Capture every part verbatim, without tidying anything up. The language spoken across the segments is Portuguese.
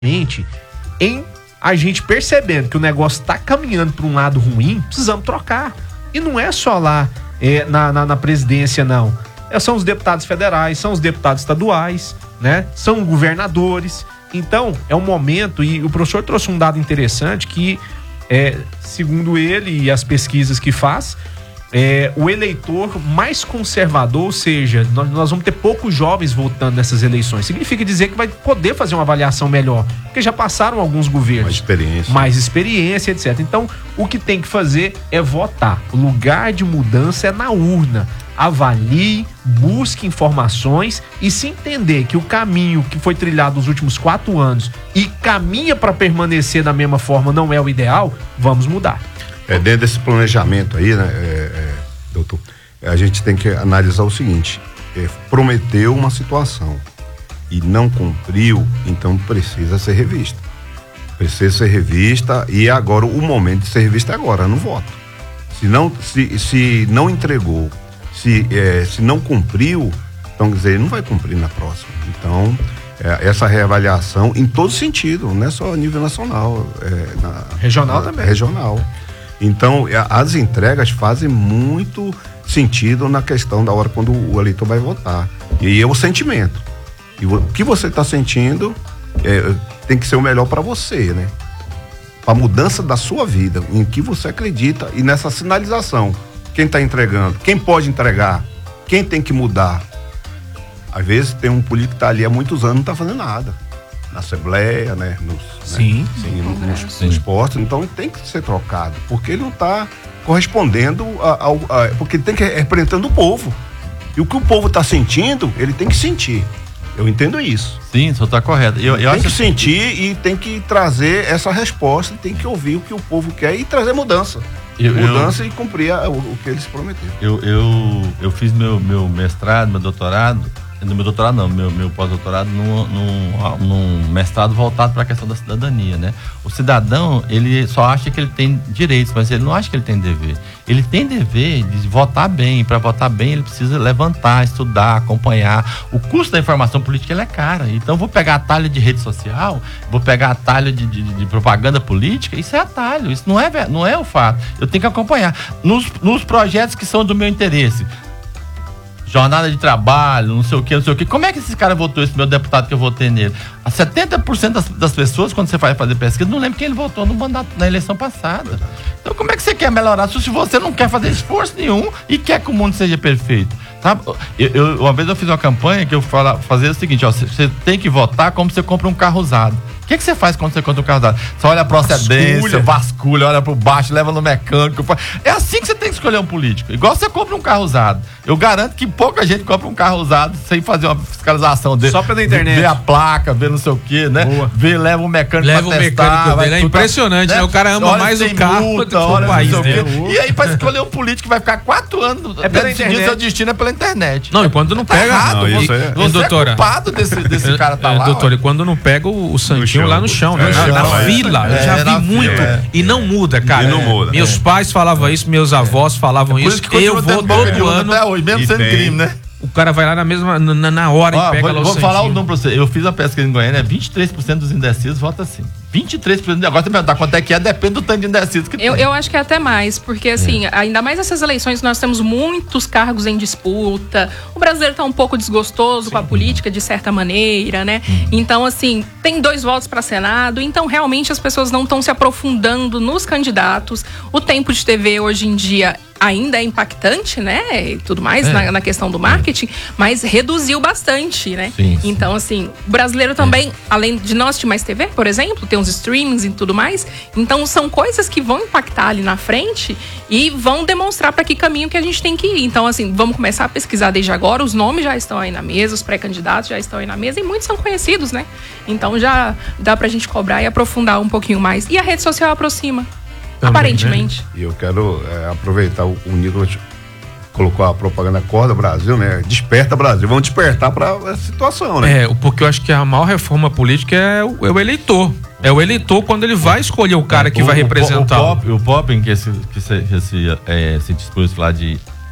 em a gente percebendo que o negócio está caminhando para um lado ruim, precisamos trocar. E não é só lá é, na, na, na presidência, não. É, são os deputados federais, são os deputados estaduais, né? São governadores. Então, é um momento, e o professor trouxe um dado interessante que, é, segundo ele e as pesquisas que faz, é, o eleitor mais conservador, ou seja, nós, nós vamos ter poucos jovens votando nessas eleições. Significa dizer que vai poder fazer uma avaliação melhor, porque já passaram alguns governos. Mais experiência. Mais experiência, etcétera. Então, o que tem que fazer é votar. O lugar de mudança é na urna. Avalie, busque informações e se entender que o caminho que foi trilhado nos últimos quatro anos e caminha para permanecer da mesma forma não é o ideal, vamos mudar. É, dentro desse planejamento aí, né, é, é, doutor, a gente tem que analisar o seguinte, é, prometeu uma situação e não cumpriu, então precisa ser revista. Precisa ser revista e agora o momento de ser revista é agora, no voto. Se não, se, se não entregou, se, é, se não cumpriu, então quer dizer, ele não vai cumprir na próxima. Então, é, essa reavaliação em todo sentido, não é só a nível nacional. É, na, regional na, também. Regional. Então, as entregas fazem muito sentido na questão da hora quando o eleitor vai votar. E é o sentimento. E o que você está sentindo é, tem que ser o melhor para você, né? Para a mudança da sua vida, em que você acredita e nessa sinalização. Quem está entregando? Quem pode entregar? Quem tem que mudar? Às vezes tem um político que está ali há muitos anos e não está fazendo nada. Na Assembleia, né? Nos, sim. Né? Sim, no, nos, sim. nos postos. Então tem que ser trocado, porque ele não está correspondendo ao, a, porque ele tem que representando o povo. E o que o povo está sentindo, ele tem que sentir. Eu entendo isso. Sim, só está correto. Eu, eu tem acho que sentir e tem que trazer essa resposta, tem que ouvir o que o povo quer e trazer mudança. Eu, mudança eu, e cumprir a, o, o que eles prometeram. Eu, eu, eu fiz meu, meu mestrado, meu doutorado, no meu doutorado não, meu, meu pós-doutorado num, num, num mestrado voltado para a questão da cidadania, né? O cidadão, ele só acha que ele tem direitos, mas ele não acha que ele tem dever. Ele tem dever de votar bem. Para votar bem, ele precisa levantar, estudar, acompanhar. O custo da informação política, ele é caro. Então, vou pegar atalho de rede social, vou pegar atalho de, de, de propaganda política, isso é atalho, isso não é, não é o fato. Eu tenho que acompanhar. Nos, nos projetos que são do meu interesse, jornada de trabalho, não sei o que, não sei o que. Como é que esse cara votou, esse meu deputado que eu votei nele? A setenta por cento das, das pessoas, quando você vai fazer pesquisa, não lembra quem ele votou no mandato, na eleição passada. Então, como é que você quer melhorar se você não quer fazer esforço nenhum e quer que o mundo seja perfeito? Sabe? Eu, eu, uma vez eu fiz uma campanha que eu fala, fazia o seguinte, ó, você tem que votar como você compra um carro usado. O que, que você faz quando você compra um carro usado? Você olha a procedência, vasculha, vasculha olha pro baixo, leva no mecânico. É assim que você tem que escolher um político. Igual você compra um carro usado. Eu garanto que pouca gente compra um carro usado sem fazer uma fiscalização dele. Só pela internet. Ver a placa, ver não sei o que, né? Boa. Ver, leva um mecânico leva pra um testar. Mecânico vai, dele. É impressionante, né? O cara ama olha, mais o carro multa, do que o país, né? E aí, pra escolher um político que vai ficar quatro anos é pela decidindo seu destino é pela internet. Não, e quando não tá pega... Errado, não, você, é... você doutora, é culpado desse, desse cara tá é, lá. Doutora, e quando não pega o, o santinho chão, lá no chão, né? É, na, na é, fila, é, eu já é, vi muito. Fila, é. E não muda, cara. E não muda. Meus é. pais falavam isso, meus avós falavam é isso. Que eu vou todo ano. Até hoje, mesmo e sendo tem. crime, né? O cara vai lá na mesma, na, na hora Ó, e pega vou, lá o vou santinho. falar o número pra você. Eu fiz a pesquisa em Goiânia, vinte e três por cento dos indecisos votam assim. vinte e três por cento. Agora você me perguntar quanto é que é, depende do tanto de indecisos que eu, tem. eu acho que é até mais, porque assim, é. ainda mais essas eleições, nós temos muitos cargos em disputa. O brasileiro tá um pouco desgostoso Sim. com a política, de certa maneira, né? Hum. Então, assim, tem dois votos para Senado, então realmente as pessoas não estão se aprofundando nos candidatos. O tempo de T V hoje em dia ainda é impactante, né? E tudo mais é. na, na questão do marketing, mas reduziu bastante, né? Sim, sim. Então, assim, o brasileiro também, é. além de não assistir mais T V, por exemplo, tem uns streamings e tudo mais. Então, são coisas que vão impactar ali na frente e vão demonstrar para que caminho que a gente tem que ir. Então, assim, vamos começar a pesquisar desde agora. Os nomes já estão aí na mesa, os pré-candidatos já estão aí na mesa e muitos são conhecidos, né? Então, já dá pra gente cobrar e aprofundar um pouquinho mais. E a rede social aproxima. Também, aparentemente. Né? E eu quero é, aproveitar o, o Nicolas colocou a propaganda Acorda Brasil, né? Desperta Brasil. Vamos despertar para a situação, né? É, porque eu acho que a maior reforma política é o, é o eleitor. É o eleitor quando ele vai escolher o cara que o, vai representar. O, o, o Popping, que, esse, que, se, que esse, é, se dispôs lá de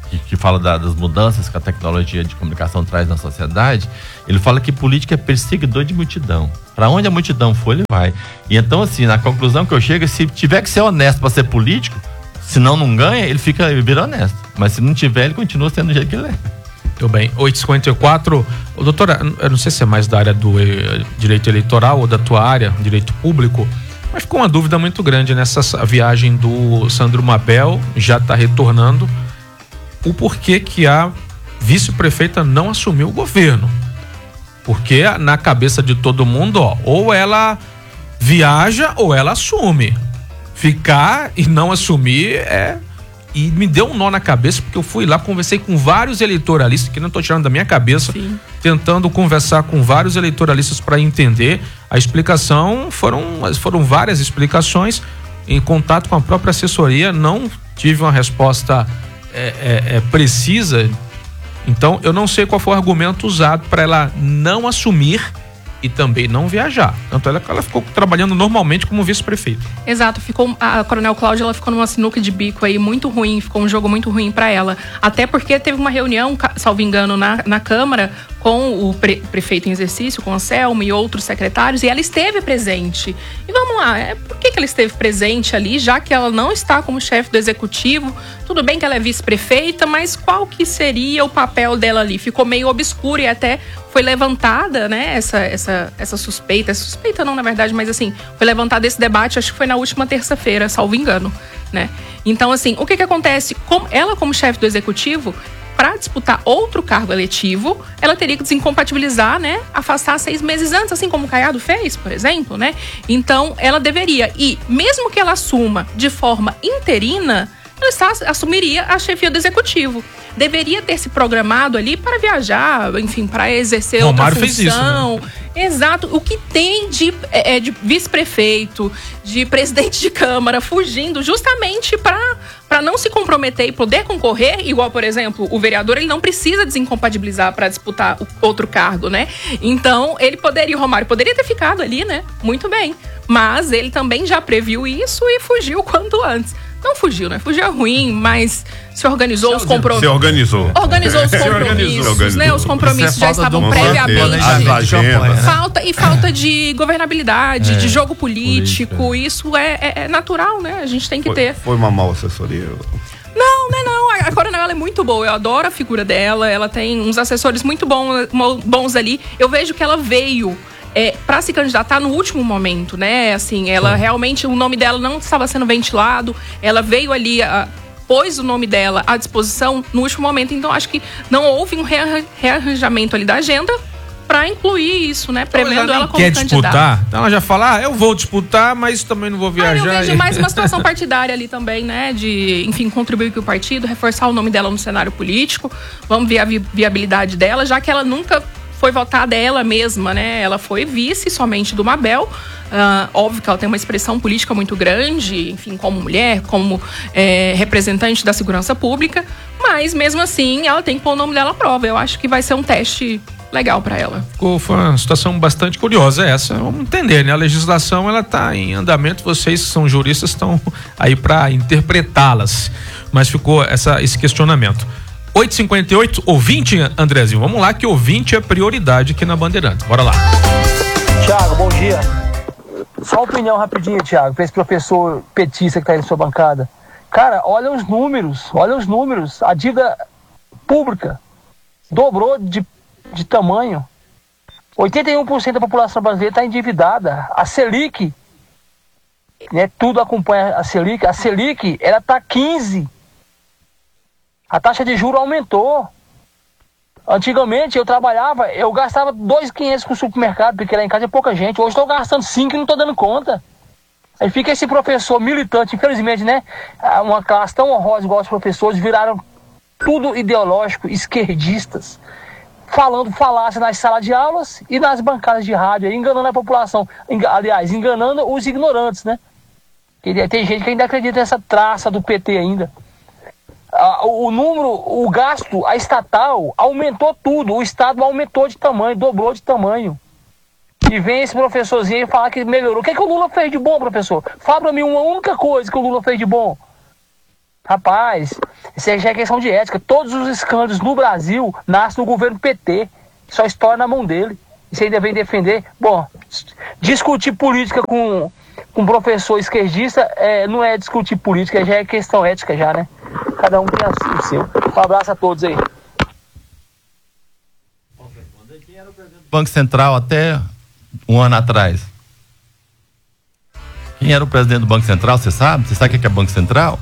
que, que fala da, das mudanças que a tecnologia de comunicação traz na sociedade, ele fala que político é perseguidor de multidão. Para onde a multidão for, ele vai. E então, assim, na conclusão que eu chego, se tiver que ser honesto para ser político, senão não ganha, ele fica, ele vira honesto. Mas se não tiver, ele continua sendo do jeito que ele é. Muito bem, oito e cinquenta e quatro. Doutora, eu não sei se é mais da área do eh, direito eleitoral ou da tua área, direito público, mas ficou uma dúvida muito grande nessa viagem do Sandro Mabel, já está retornando, o porquê que a vice-prefeita não assumiu o governo. Porque na cabeça de todo mundo, ó, ou ela viaja ou ela assume. Ficar e não assumir é... E me deu um nó na cabeça, porque eu fui lá, conversei com vários eleitoralistas, que não estou tirando da minha cabeça, Sim. tentando conversar com vários eleitoralistas para entender a explicação. Foram, foram várias explicações. Em contato com a própria assessoria, não tive uma resposta é, é, é, precisa. Então, eu não sei qual foi o argumento usado para ela não assumir e também não viajar. Tanto ela que ela ficou trabalhando normalmente como vice-prefeito. Exato, ficou a Coronel Cláudia, ela ficou numa sinuca de bico aí muito ruim, ficou um jogo muito ruim para ela. Até porque teve uma reunião, salvo engano, na, na Câmara com o pre, prefeito em exercício, com o Anselmo e outros secretários, e ela esteve presente. E vamos lá, é, por que, que ela esteve presente ali, já que ela não está como chefe do executivo? Tudo bem que ela é vice-prefeita, mas qual que seria o papel dela ali? Ficou meio obscuro e até foi levantada, né, essa, essa, essa suspeita, suspeita não, na verdade, mas assim, foi levantado esse debate, acho que foi na última terça-feira, salvo engano, né? Então, assim, o que que acontece? Como, ela, como chefe do executivo, para disputar outro cargo eletivo, ela teria que desincompatibilizar, né? Afastar seis meses antes, assim como o Caiado fez, por exemplo, né? Então, ela deveria, e mesmo que ela assuma de forma interina, ela está, assumiria a chefia do executivo. Deveria ter se programado ali para viajar, enfim, para exercer Romário outra função. Fez isso, né? Exato. O que tem de, é, de vice-prefeito, de presidente de Câmara fugindo justamente para para não se comprometer e poder concorrer, igual, por exemplo, o vereador, ele não precisa desincompatibilizar para disputar o outro cargo, né? Então, ele poderia, o Romário poderia ter ficado ali, né? Muito bem. Mas ele também já previu isso e fugiu quanto antes. Não fugiu, né? Fugiu é ruim, mas se organizou se os compromissos. Se organizou. Organizou os compromissos, organizou. né? Os compromissos já estavam previamente. As agendas. Falta, e falta de governabilidade, é, de jogo político. político. Isso é, é, é natural, né? A gente tem que foi, ter. Foi uma mal assessoria? Não, não é não. A Coronel, ela é muito boa. Eu adoro a figura dela. Ela tem uns assessores muito bons, bons ali. Eu vejo que ela veio... É, para se candidatar no último momento, né? Assim, ela Sim. realmente, o nome dela não estava sendo ventilado, ela veio ali, a, pôs o nome dela à disposição no último momento, então acho que não houve um rearranjamento ali da agenda para incluir isso, né? Prevendo ela como quer candidata. Disputar, então ela já fala, ah, eu vou disputar, mas também não vou viajar. Ah, eu vejo mais uma situação partidária ali também, né? De, enfim, contribuir com o partido, reforçar o nome dela no cenário político, vamos ver a vi- viabilidade dela, já que ela nunca foi votada ela mesma, né? Ela foi vice somente do Mabel. Uh, óbvio que ela tem uma expressão política muito grande, enfim, como mulher, como é, representante da segurança pública, mas mesmo assim ela tem que pôr o nome dela à prova. Eu acho que vai ser um teste legal para ela. Ficou, foi uma situação bastante curiosa essa. Vamos entender, né? A legislação ela está em andamento, vocês que são juristas estão aí para interpretá-las, mas ficou essa, esse questionamento. oito e cinquenta e oito, ouvinte, Andrezinho. Vamos lá, que ouvinte é prioridade aqui na Bandeirantes. Bora lá. Tiago, bom dia. Só uma opinião rapidinho, Tiago, para esse professor petista que está aí na sua bancada. Cara, olha os números, olha os números. A dívida pública dobrou de, de tamanho. oitenta e um por cento da população brasileira está endividada. A Selic, né, tudo acompanha a Selic. A Selic, ela está quinze. A taxa de juros aumentou. Antigamente eu trabalhava, eu gastava dois mil e quinhentos com o supermercado, porque lá em casa é pouca gente. Hoje estou gastando cinco e não estou dando conta. Aí fica esse professor militante, infelizmente, né? Uma classe tão honrosa igual os professores, viraram tudo ideológico, esquerdistas, falando falácia nas salas de aulas e nas bancadas de rádio, enganando a população. Aliás, enganando os ignorantes, né? Tem gente que ainda acredita nessa traça do P T ainda. O número, o gasto, a estatal aumentou tudo, o Estado aumentou de tamanho, dobrou de tamanho. E vem esse professorzinho falar que melhorou. O que é que o Lula fez de bom, professor? Fala pra mim uma única coisa que o Lula fez de bom. Rapaz, isso aí já é questão de ética. Todos os escândalos no Brasil nascem no governo P T. Só estoura na mão dele. E você ainda vem defender. Bom, discutir política com, com um professor esquerdista é, não é discutir política, já é questão ética já, né? Cada um tem o seu. Um abraço a todos aí. Quem era o presidente do Banco Central até um ano atrás? Quem era o presidente do Banco Central, você sabe? Você sabe o que é Banco Central?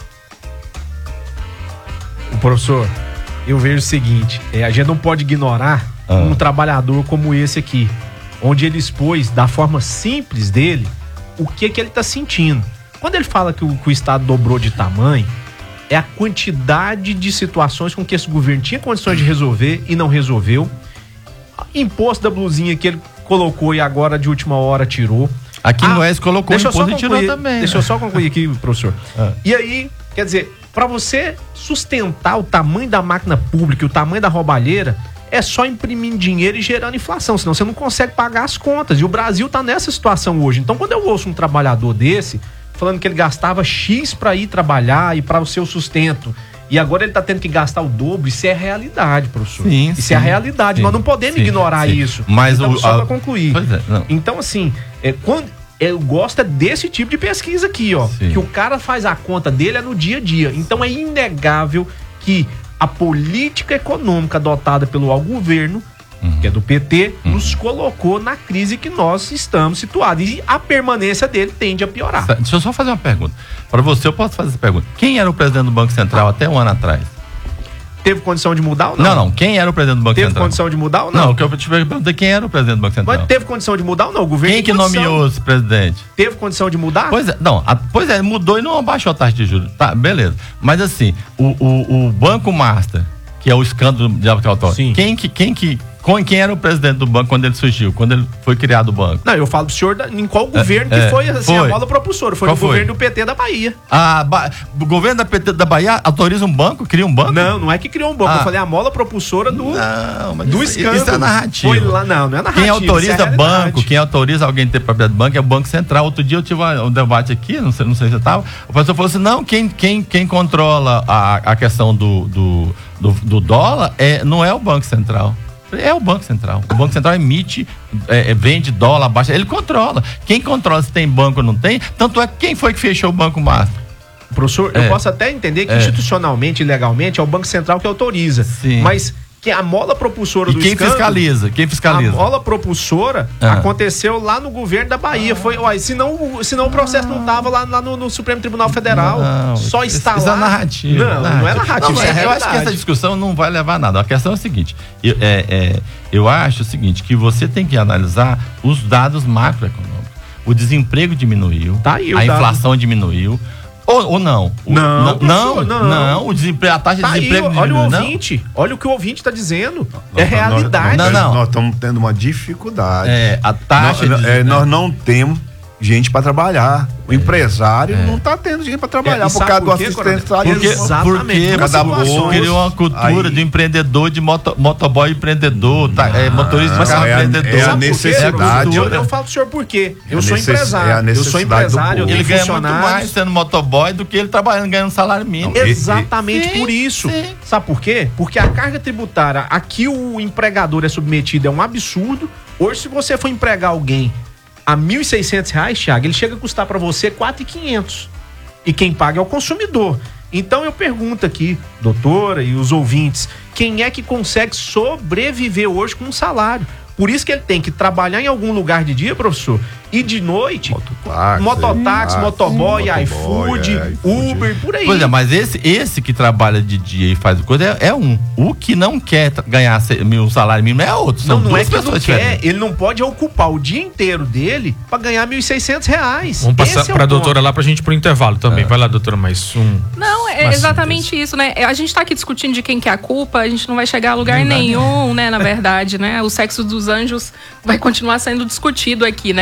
O professor, eu vejo o seguinte, é, a gente não pode ignorar ah. um trabalhador como esse aqui, onde ele expôs da forma simples dele o que que ele está sentindo. Quando ele fala que o, que o Estado dobrou de tamanho, é a quantidade de situações com que esse governo tinha condições de resolver e não resolveu. Imposto da blusinha que ele colocou e agora de última hora tirou. Aqui ah, no Oeste colocou imposto e tirou também. Deixa né? eu só concluir aqui, professor. Ah. E aí, quer dizer, para você sustentar o tamanho da máquina pública e o tamanho da roubalheira, é só imprimindo dinheiro e gerando inflação, senão você não consegue pagar as contas. E o Brasil tá nessa situação hoje. Então, quando eu ouço um trabalhador desse, falando que ele gastava X para ir trabalhar e para o seu sustento, e agora ele tá tendo que gastar o dobro, isso é a realidade, professor. Sim, isso sim, é a realidade. Sim, Nós não podemos sim, ignorar sim. isso. Mas então, o, só a... para concluir. É, então, assim, é, quando... eu gosto desse tipo de pesquisa aqui, ó. Sim. Que o cara faz a conta dele é no dia a dia. Então é inegável que a política econômica adotada pelo governo, uhum. que é do P T, uhum. nos colocou na crise que nós estamos situados. E a permanência dele tende a piorar. Deixa eu só fazer uma pergunta. Para você, eu posso fazer essa pergunta. Quem era o presidente do Banco Central ah. até um ano atrás? Teve condição de mudar ou não? Não, não. Quem era o presidente do Banco teve Central? Teve condição de mudar ou não? Não, que eu te perguntei quem era o presidente do Banco Central. Mas teve condição de mudar ou não? O governo Quem que condição. nomeou esse presidente? Teve condição de mudar? Pois é, não. A, pois é, mudou e não abaixou a taxa de juros. Tá, beleza. Mas assim, o, o, o Banco Master, que é o escândalo de autónomo, quem que, quem que quem era o presidente do banco quando ele surgiu, quando ele foi criado o banco? Não, eu falo pro senhor da, em qual governo é, que foi, assim, foi a mola propulsora. Foi qual no foi? Governo do P T da Bahia. Ah, ba, o governo da P T da Bahia autoriza um banco, cria um banco? Não, não é que criou um banco. Ah. Eu falei a mola propulsora do, não, mas do isso, escândalo. Isso é narrativa. Foi lá, não, não é narrativa. Quem autoriza é banco, quem autoriza alguém a ter propriedade de banco é o Banco Central. Outro dia eu tive um debate aqui, não sei, não sei se você estava, o professor falou assim, não, quem, quem, quem controla a, a questão do, do, do, do dólar é, não é o Banco Central. É o Banco Central. O Banco Central emite, é, vende dólar, baixa, ele controla. Quem controla se tem banco ou não tem, tanto é quem foi que fechou o Banco Master. Professor, é. eu posso até entender que é. institucionalmente e legalmente é o Banco Central que autoriza. Sim. Mas que a mola propulsora e do quem escândalo, fiscaliza? Quem fiscaliza? A mola propulsora ah. aconteceu lá no governo da Bahia. Ah. Foi, uai, senão, senão o processo não estava lá, lá no, no Supremo Tribunal Federal. Não, Só está isso lá. É narrativa. Não, narrativa. não é narrativa. Não, é eu acho que essa discussão não vai levar a nada. A questão é a seguinte: eu, é, é, eu acho o seguinte, que você tem que analisar os dados macroeconômicos. O desemprego diminuiu, tá aí, a inflação dado. diminuiu. Ou, ou não? O, não, não, não, não, o desemprego, a taxa tá de desemprego aí, olha diminuiu, o ouvinte, não? Olha o que o ouvinte está dizendo. Nós, é realidade. Nós, não, não. Nós estamos tendo uma dificuldade. É, a taxa nós, de, é, nós não temos gente para trabalhar. O é, empresário é. não está tendo gente para trabalhar é, por causa do assistêncialismo. Porque, porque cada bolso criou uma cultura aí. de empreendedor, de moto, motoboy empreendedor, tá, é, motorista de carro é empreendedor. É a necessidade. Eu, eu falo pro senhor por quê? Eu sou empresário. É eu sou empresário. Ele ganha muito mais sendo motoboy do que ele trabalhando, ganhando salário mínimo. Não, Exatamente sim, por isso. Sim. Sabe por quê? Porque a carga tributária, aqui o empregador é submetido, é um absurdo. Hoje, se você for empregar alguém a mil e seiscentos reais, Thiago, ele chega a custar para você quatro mil e quinhentos. E quem paga é o consumidor. Então eu pergunto aqui, doutora e os ouvintes, quem é que consegue sobreviver hoje com um salário? Por isso que ele tem que trabalhar em algum lugar de dia, professor, e de noite, mototáxi, mototáxi, motoboy, motoboy, iFood, é, Uber, por aí. Pois é, mas esse, esse que trabalha de dia e faz coisa é, é um. O que não quer ganhar um salário mínimo é outro. São não, não duas é que pessoas não diferentes. quer, ele não pode ocupar o dia inteiro dele para ganhar mil e seiscentos reais. Vamos passar esse é para a doutora lá pra gente ir pro intervalo também. É. Vai lá, doutora, mais um. Não, é exatamente síntese. Isso, né? A gente tá aqui discutindo de quem que é a culpa, a gente não vai chegar a lugar não nenhum, né, na verdade, né? O sexo dos anjos vai continuar sendo discutido aqui, né?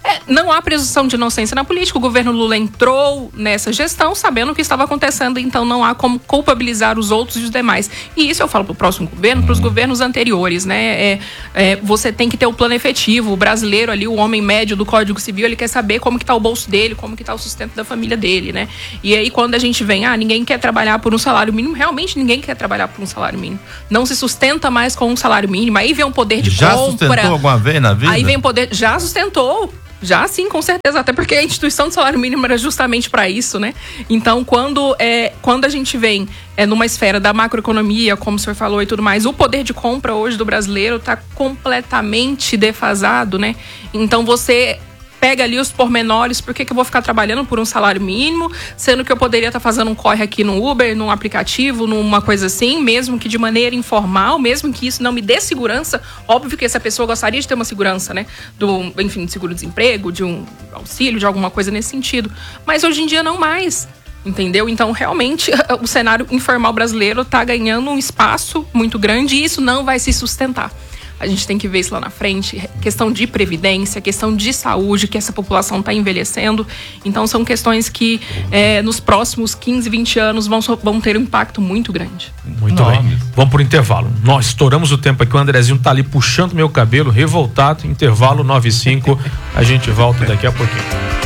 É, não há presunção de inocência na política. O governo Lula entrou nessa gestão sabendo o que estava acontecendo, então não há como culpabilizar os outros e os demais. E isso eu falo para o próximo governo, para os governos anteriores, né? É, é, você tem que ter o plano efetivo. O brasileiro ali, o homem médio do Código Civil, ele quer saber como que está o bolso dele, como que está o sustento da família dele, né? E aí quando a gente vem, ah, ninguém quer trabalhar por um salário mínimo, realmente ninguém quer trabalhar por um salário mínimo. Não se sustenta mais com um salário mínimo. Aí vem um poder de já compra. Já sustentou alguma vez na vida? Aí vem o poder, já sustentou. Já sim, com certeza, até porque a instituição do salário mínimo era justamente para isso, né? Então, quando, é, quando a gente vem é, numa esfera da macroeconomia, como o senhor falou e tudo mais, o poder de compra hoje do brasileiro está completamente defasado, né? Então, você pega ali os pormenores, por que que eu vou ficar trabalhando por um salário mínimo, sendo que eu poderia estar fazendo um corre aqui no Uber, num aplicativo, numa coisa assim, mesmo que de maneira informal, mesmo que isso não me dê segurança. Óbvio que essa pessoa gostaria de ter uma segurança, né? Do, enfim, de seguro-desemprego, de um auxílio, de alguma coisa nesse sentido. Mas hoje em dia não mais. Entendeu? Então, realmente, o cenário informal brasileiro está ganhando um espaço muito grande e isso não vai se sustentar. A gente tem que ver isso lá na frente, questão de previdência, questão de saúde, que essa população está envelhecendo. Então, são questões que é, nos próximos quinze, vinte anos vão, vão ter um impacto muito grande. Muito Nossa. bem. Vamos pro intervalo. Nós estouramos o tempo aqui, o Andrezinho tá ali puxando meu cabelo, revoltado. Intervalo nove e cinco. A gente volta daqui a pouquinho.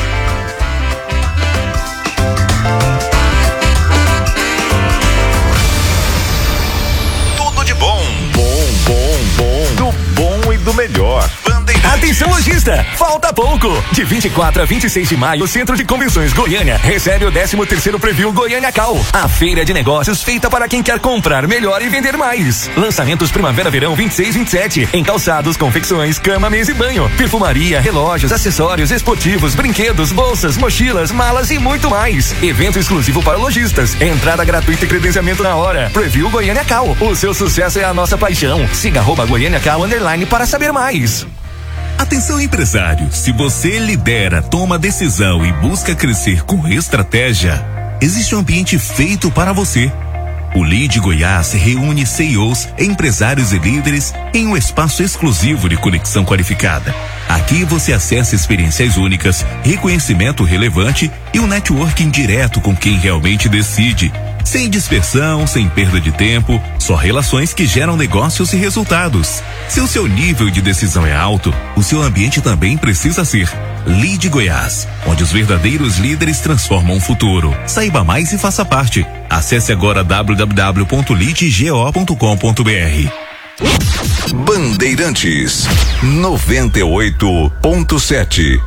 Do melhor. Atenção, lojista! Falta pouco! De vinte e quatro a vinte e seis de maio, o Centro de Convenções Goiânia recebe o décimo terceiro Preview Goiânia Cal. A feira de negócios feita para quem quer comprar melhor e vender mais. Lançamentos Primavera-Verão vinte e seis e vinte e sete. Em calçados, confecções, cama, mesa e banho. Perfumaria, relógios, acessórios, esportivos, brinquedos, bolsas, mochilas, malas e muito mais. Evento exclusivo para lojistas. Entrada gratuita e credenciamento na hora. Preview Goiânia Cal. O seu sucesso é a nossa paixão. Siga arroba Goiânia Cal underline para saber mais. Atenção, empresário, se você lidera, toma decisão e busca crescer com estratégia, existe um ambiente feito para você. O Lead Goiás reúne C E Os, empresários e líderes em um espaço exclusivo de conexão qualificada. Aqui você acessa experiências únicas, reconhecimento relevante e um networking direto com quem realmente decide. Sem dispersão, sem perda de tempo, só relações que geram negócios e resultados. Se o seu nível de decisão é alto, o seu ambiente também precisa ser. Lead Goiás, onde os verdadeiros líderes transformam o futuro. Saiba mais e faça parte. Acesse agora w w w ponto lead go ponto com ponto b r. Bandeirantes noventa e oito ponto sete.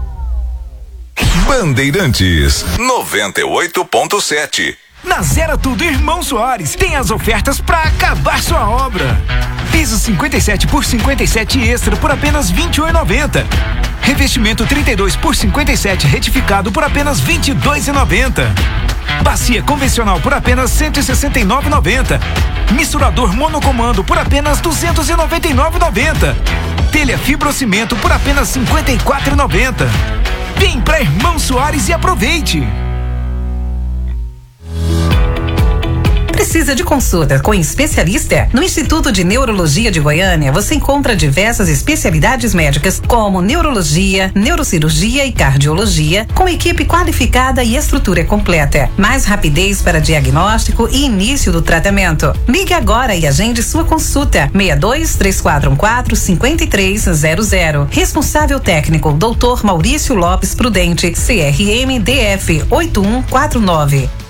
Bandeirantes noventa e oito ponto sete. Na Zero Tudo Irmão Soares tem as ofertas para acabar sua obra. Piso cinquenta e sete por cinquenta e sete extra por apenas vinte e um reais e noventa centavos. Revestimento trinta e dois por cinquenta e sete retificado por apenas vinte e dois reais e noventa centavos. Bacia convencional por apenas cento e sessenta e nove reais e noventa centavos. Misturador monocomando por apenas duzentos e noventa e nove reais e noventa centavos. Telha fibrocimento por apenas cinquenta e quatro reais e noventa centavos. Vem pra Irmão Soares e aproveite! Precisa de consulta com especialista? No Instituto de Neurologia de Goiânia, você encontra diversas especialidades médicas como neurologia, neurocirurgia e cardiologia, com equipe qualificada e estrutura completa. Mais rapidez para diagnóstico e início do tratamento. Ligue agora e agende sua consulta. seis dois, três quatro um quatro, cinco três zero zero. Responsável técnico, doutor Maurício Lopes Prudente, C R M D F oito um quatro nove.